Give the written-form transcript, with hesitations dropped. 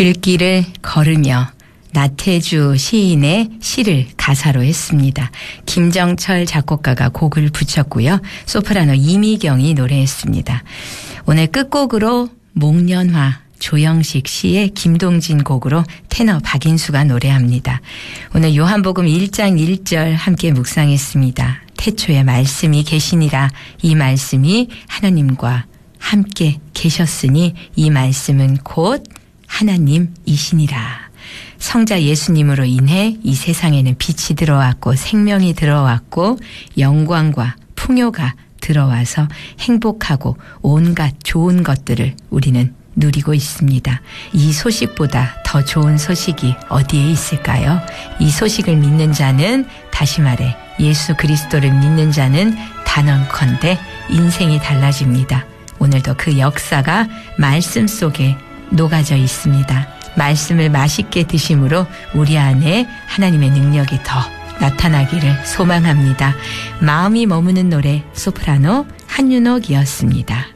들길을 걸으며 나태주 시인의 시를 가사로 했습니다. 김정철 작곡가가 곡을 붙였고요. 소프라노 이미경이 노래했습니다. 오늘 끝곡으로 목련화 조영식 시의 김동진 곡으로 테너 박인수가 노래합니다. 오늘 요한복음 1장 1절 함께 묵상했습니다. 태초에 말씀이 계시니라. 이 말씀이 하나님과 함께 계셨으니 이 말씀은 곧 하나님이시니라. 성자 예수님으로 인해 이 세상에는 빛이 들어왔고 생명이 들어왔고 영광과 풍요가 들어와서 행복하고 온갖 좋은 것들을 우리는 누리고 있습니다. 이 소식보다 더 좋은 소식이 어디에 있을까요? 이 소식을 믿는 자는, 다시 말해 예수 그리스도를 믿는 자는 단언컨대 인생이 달라집니다. 오늘도 그 역사가 말씀 속에 녹아져 있습니다. 말씀을 맛있게 드심으로 우리 안에 하나님의 능력이 더 나타나기를 소망합니다. 마음이 머무는 노래 소프라노 한윤옥이었습니다.